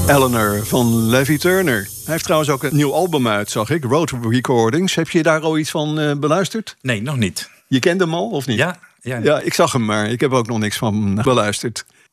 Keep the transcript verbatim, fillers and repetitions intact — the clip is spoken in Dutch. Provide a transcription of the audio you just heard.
Eleanor van Levi Turner. Hij heeft trouwens ook een nieuw album uit, zag ik. Road Recordings. Heb je daar al iets van uh, beluisterd? Nee, nog niet. Je kent hem al, of niet? Ja, ja. Ja, ik zag hem, maar ik heb ook nog niks van beluisterd.